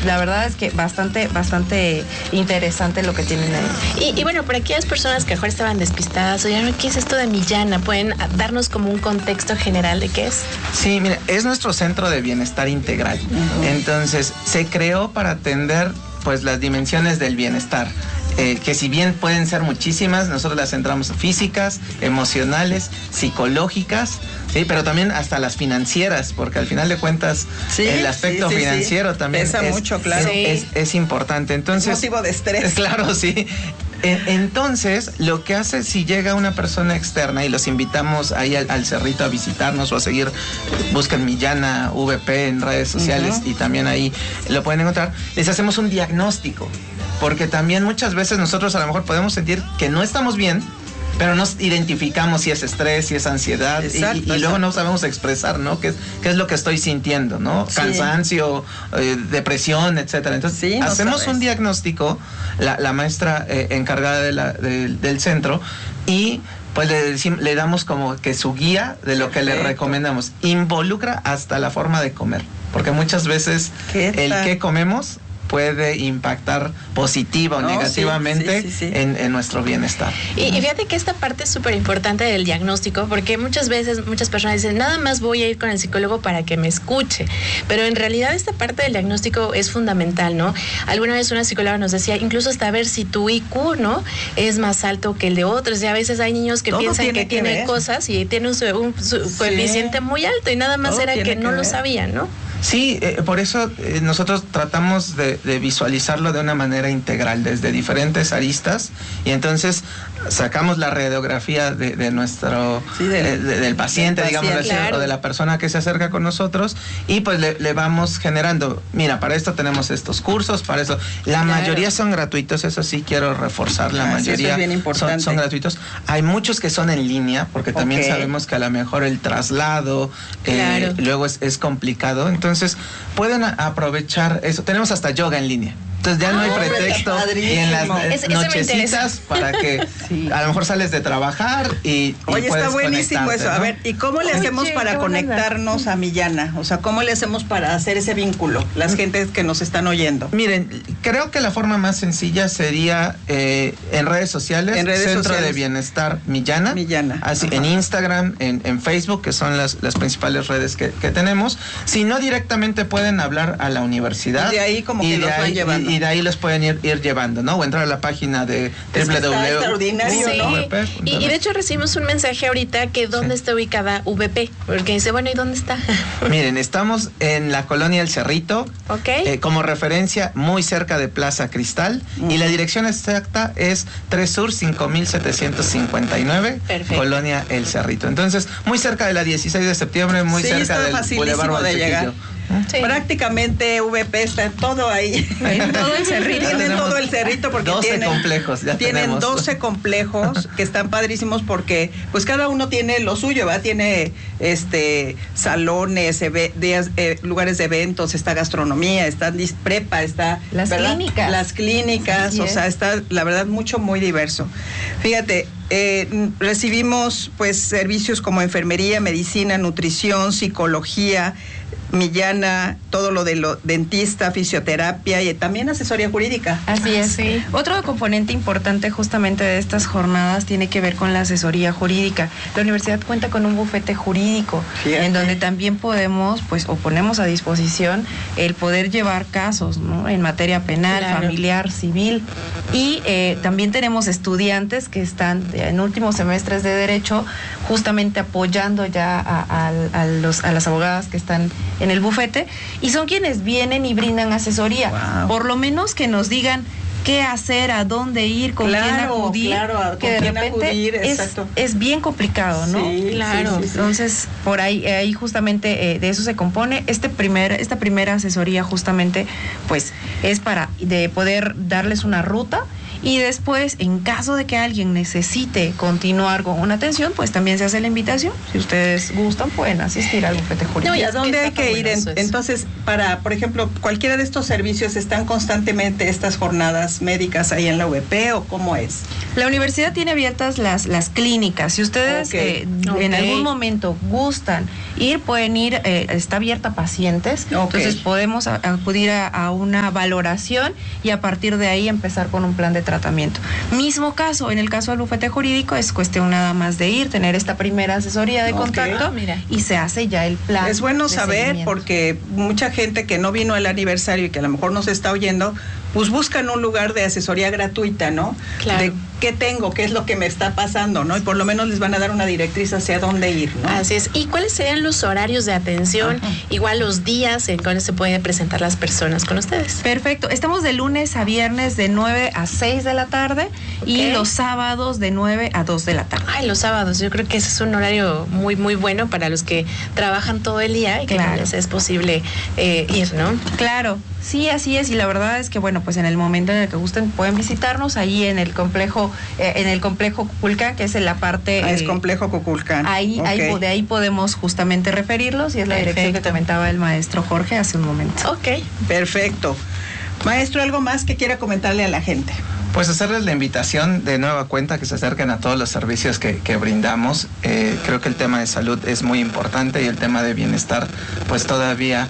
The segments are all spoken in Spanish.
la verdad es que bastante interesante lo que tienen ahí. Y bueno, para aquellas personas que a lo mejor estaban despistadas, oye, ¿qué es esto de Millana? ¿Pueden darnos como un contexto general de qué es? Sí, mira, es nuestro centro de bienestar integral. Entonces, se creó para atender pues las dimensiones del bienestar. Que si bien pueden ser muchísimas, nosotros las centramos físicas, emocionales, psicológicas, sí, pero también hasta las financieras, porque al final de cuentas el aspecto financiero también pesa mucho, claro. Es importante. Entonces, es motivo de estrés. Claro, sí. Entonces, lo que hace si llega una persona externa y los invitamos ahí al Cerrito a visitarnos o a seguir, buscan Millana VP en redes sociales y también ahí lo pueden encontrar, les hacemos un diagnóstico, porque también muchas veces nosotros a lo mejor podemos sentir que no estamos bien, pero nos identificamos si es estrés, si es ansiedad, y luego no sabemos expresar, ¿no? ¿Qué es lo que estoy sintiendo, ¿no? Sí. Cansancio, depresión, etcétera. Entonces, hacemos un diagnóstico, la maestra encargada del centro, y pues le damos como que su guía de lo que le recomendamos. Involucra hasta la forma de comer, porque muchas veces el que comemos puede impactar positiva o negativamente en nuestro bienestar. Y fíjate que esta parte es súper importante del diagnóstico, porque muchas veces muchas personas dicen, nada más voy a ir con el psicólogo para que me escuche, pero en realidad esta parte del diagnóstico es fundamental, ¿no? Alguna vez una psicóloga nos decía, incluso hasta ver si tu IQ, ¿no?, es más alto que el de otros. Y a veces hay niños que piensan que tienen cosas y tienen un coeficiente muy alto, y nada más era que no lo sabían, ¿no? Sí, por eso nosotros tratamos de visualizarlo de una manera integral, desde diferentes aristas, y entonces sacamos la radiografía de nuestro del paciente, digamos, o de la persona que se acerca con nosotros, y pues le vamos generando, mira, para esto tenemos estos cursos, para eso, la mayoría son gratuitos, eso sí quiero reforzar, la mayoría es bien importante. Son gratuitos. Hay muchos que son en línea, porque también sabemos que a lo mejor el traslado luego es complicado, entonces pueden aprovechar eso. Tenemos hasta yoga en línea. Entonces ya no hay pretexto, y en las nochecitas para que a lo mejor sales de trabajar y oye, está buenísimo eso, ¿no? A ver, ¿y cómo le hacemos para conectarnos a Millana? O sea, ¿cómo le hacemos para hacer ese vínculo, las gentes que nos están oyendo? Miren, creo que la forma más sencilla sería en redes sociales, Centro de Bienestar Millana. Así, en Instagram, en Facebook, que son las principales redes que tenemos. Si no, directamente pueden hablar a la universidad. Y de ahí como que los van llevando. Y de ahí los pueden ir llevando, ¿no? O entrar a la página de www. Y de hecho recibimos un mensaje ahorita que dónde está ubicada VP, porque dice, bueno, ¿y dónde está? Miren, estamos en la colonia El Cerrito, como referencia muy cerca de Plaza Cristal, y la dirección exacta es 3 Sur 5759, colonia El Cerrito. Entonces, muy cerca de la 16 de septiembre, muy cerca del Boulevard Valsequillo. Sí. Prácticamente VP está todo ahí. Todo el Cerrito. Tienen todo el Cerrito porque 12 complejos. Tienen 12 complejos que están padrísimos porque pues cada uno tiene lo suyo, ¿verdad? Tiene salones, lugares de eventos, está gastronomía, está prepa, está las clínicas, o sea, está la verdad muy diverso. Fíjate, recibimos pues servicios como enfermería, medicina, nutrición, psicología, Millana, todo lo de dentista, fisioterapia y también asesoría jurídica. Así es. Sí. Otro componente importante justamente de estas jornadas tiene que ver con la asesoría jurídica. La universidad cuenta con un bufete jurídico, en donde también podemos, pues, o ponemos a disposición el poder llevar casos, ¿no?, en materia penal, familiar, civil, y también tenemos estudiantes que están en últimos semestres de Derecho, justamente apoyando ya a las abogadas que están en el bufete, y son quienes vienen y brindan asesoría. Wow. Por lo menos que nos digan qué hacer, a dónde ir, con quién acudir, que de repente es bien complicado, ¿no? Sí, claro. Sí. Entonces, por ahí justamente de eso se compone. Esta primera asesoría justamente, pues, es para de poder darles una ruta. Y después, en caso de que alguien necesite continuar con una atención, pues también se hace la invitación. Si ustedes gustan, pueden asistir al bufete jurídico. ¿Y a dónde hay que ir? Entonces, por ejemplo, cualquiera de estos servicios, ¿están constantemente estas jornadas médicas ahí en la UVP o cómo es? La universidad tiene abiertas las clínicas. Si ustedes en algún momento gustan ir, pueden ir, está abierta a pacientes. Entonces podemos acudir a una valoración y a partir de ahí empezar con un plan de tratamiento. Mismo caso, en el caso del bufete jurídico es cuestión nada más de ir, tener esta primera asesoría de contacto y se hace ya el plan. Es bueno saber porque mucha gente que no vino al aniversario y que a lo mejor nos está oyendo, pues buscan un lugar de asesoría gratuita, ¿no? Claro. De qué tengo, qué es lo que me está pasando, ¿no? Y por lo menos les van a dar una directriz hacia dónde ir, ¿no? Así es. ¿Y cuáles serían los horarios de atención? Igual los días en cuales se pueden presentar las personas con ustedes. Perfecto. Estamos de lunes a viernes de 9 a 6 de la tarde y los sábados de 9 a 2 de la tarde. Ay, los sábados. Yo creo que ese es un horario muy, muy bueno para los que trabajan todo el día y que no les es posible ir, ¿no? Claro. Sí, así es, y la verdad es que, bueno, pues en el momento en el que gusten pueden visitarnos ahí en el complejo Cuculcán, que es en la parte... es complejo Cuculcán. De ahí podemos justamente referirlos y es la dirección que comentaba el maestro Jorge hace un momento. Ok. Perfecto. Maestro, ¿algo más que quiera comentarle a la gente? Pues hacerles la invitación de nueva cuenta que se acerquen a todos los servicios que brindamos. Creo que el tema de salud es muy importante y el tema de bienestar pues todavía...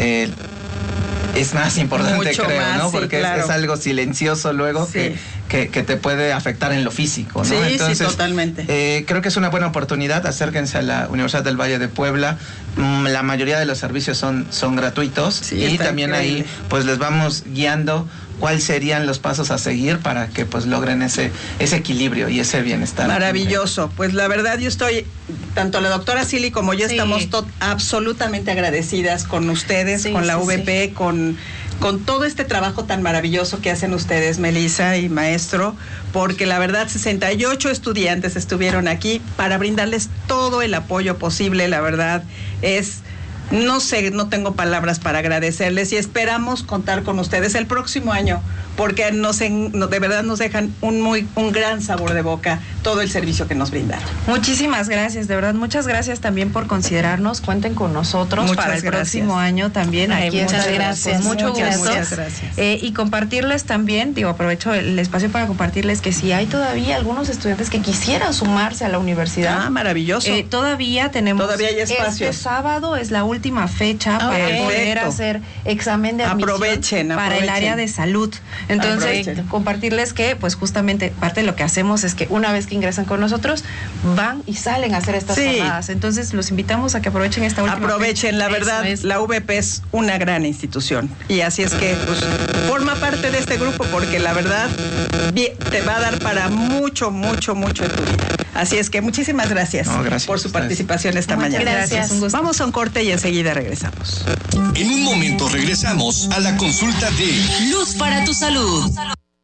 es más importante, mucho creo, más, ¿no? sí, porque es algo silencioso luego que te puede afectar en lo físico, ¿no? Sí, entonces, sí, totalmente. Creo que es una buena oportunidad. Acérquense a la Universidad del Valle de Puebla. La mayoría de los servicios son gratuitos y también increíble. ahí pues les vamos guiando cuáles serían los pasos a seguir para que pues logren ese equilibrio y ese bienestar. Maravilloso. Pues la verdad yo estoy, tanto la doctora Silly como yo estamos absolutamente agradecidas con ustedes, con la VP, con todo este trabajo tan maravilloso que hacen ustedes, Melissa y maestro, porque la verdad 68 estudiantes estuvieron aquí para brindarles todo el apoyo posible. La verdad es... No sé, no tengo palabras para agradecerles y esperamos contar con ustedes el próximo año porque de verdad nos dejan un gran sabor de boca todo el servicio que nos brindaron. Muchísimas gracias, de verdad, muchas gracias también por considerarnos, cuenten con nosotros para el próximo año también. Aquí muchas gracias. Con mucho gusto. Muchas gracias. Y compartirles también, aprovecho el espacio para compartirles que si hay todavía algunos estudiantes que quisieran sumarse a la universidad. Maravilloso. Todavía hay espacios. Este sábado es la última fecha para poder hacer examen de admisión para el área de salud. Entonces, compartirles que, pues justamente, parte de lo que hacemos es que una vez que ingresan con nosotros, van y salen a hacer estas jornadas. Entonces, los invitamos a que aprovechen esta última fecha. La verdad, la VP es una gran institución. Y así es que, pues, forma parte de este grupo porque la verdad te va a dar para mucho, mucho, mucho en tu vida. Así es que muchísimas gracias, por su participación esta mañana. Gracias. Vamos a un corte y enseguida regresamos. En un momento regresamos a la consulta de Luz para tu Salud.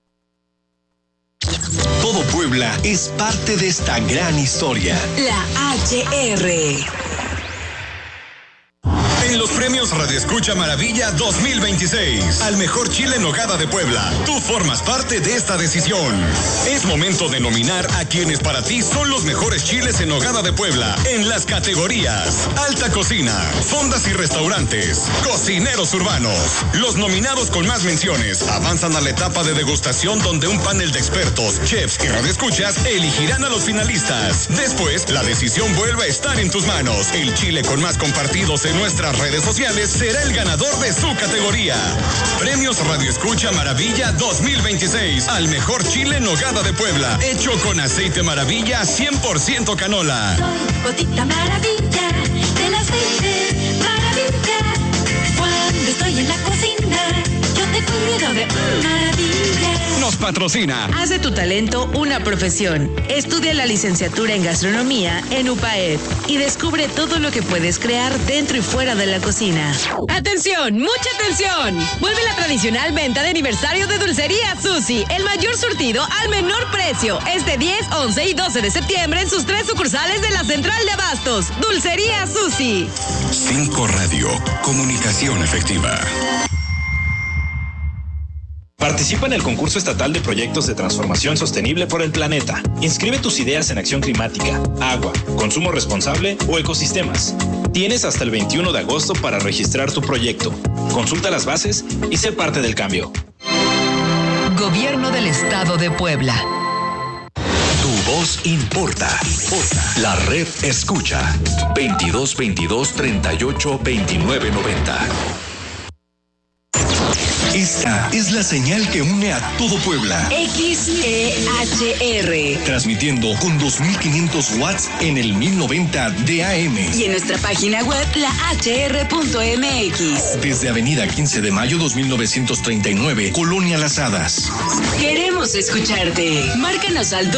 Todo Puebla es parte de esta gran historia. La HR. En los premios Radio Escucha Maravilla 2026, al mejor chile en nogada de Puebla, tú formas parte de esta decisión. Es momento de nominar a quienes para ti son los mejores chiles en nogada de Puebla en las categorías Alta Cocina, Fondas y Restaurantes, Cocineros Urbanos. Los nominados con más menciones avanzan a la etapa de degustación donde un panel de expertos, chefs y radioescuchas elegirán a los finalistas. Después, la decisión vuelve a estar en tus manos. El chile con más compartidos en nuestras redes sociales será el ganador de su categoría. Premios Radio Escucha Maravilla 2026 al mejor chile en nogada de Puebla, hecho con aceite Maravilla 100% canola. Soy gotita maravilla del aceite Maravilla. Cuando estoy en la cocina, yo te cuido de maravilla. Nos patrocina. Haz de tu talento una profesión. Estudia la licenciatura en gastronomía en UPAEP y descubre todo lo que puedes crear dentro y fuera de la cocina. ¡Atención! ¡Mucha atención! Vuelve la tradicional venta de aniversario de Dulcería Susi, el mayor surtido al menor precio. Este 10, 11 y 12 de septiembre en sus 3 sucursales de la Central de Abastos. Dulcería Susi. 5 Radio. Comunicación efectiva. Participa en el concurso estatal de proyectos de transformación sostenible por el planeta. Inscribe tus ideas en acción climática, agua, consumo responsable o ecosistemas. Tienes hasta el 21 de agosto para registrar tu proyecto. Consulta las bases y sé parte del cambio. Gobierno del Estado de Puebla. Tu voz importa. La red escucha. 2222-382990. Esta es la señal que une a todo Puebla. XEHR. Transmitiendo con 2500 watts en el 1090 de AM. Y en nuestra página web, lahr.mx. Desde Avenida 15 de Mayo 2939, Colonia Las Hadas. Queremos escucharte. Márcanos al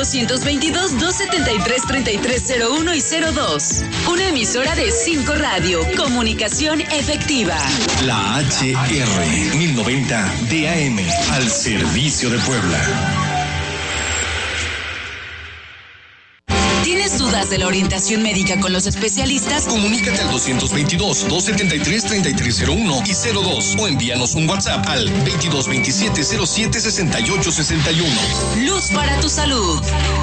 222-273-3301 y 02. Una emisora de 5 Radio. Comunicación efectiva. La HR 1090 DAM, al servicio de Puebla. ¿Tienes dudas de la orientación médica con los especialistas? Comunícate al 222-273-3301 y 02 o envíanos un WhatsApp al 2227-076861. Luz para tu salud.